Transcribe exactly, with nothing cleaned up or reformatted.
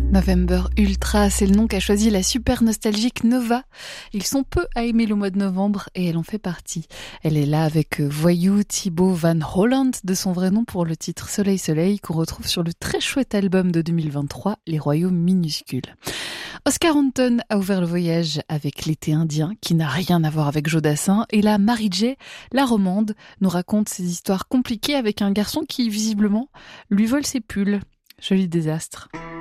November Ultra, c'est le nom qu'a choisi la super nostalgique Nova. Ils sont peu à aimer le mois de novembre et elle en fait partie. Elle est là avec Voyou Thibaut Van Holland, de son vrai nom pour le titre Soleil Soleil, qu'on retrouve sur le très chouette album de deux mille vingt-trois, Les Royaumes Minuscules. Oscar Anton a ouvert le voyage avec L'été indien, qui n'a rien à voir avec Jodassin, et là, Marie-J, la romande, nous raconte ses histoires compliquées avec un garçon qui, visiblement, lui vole ses pulls. Joli désastre.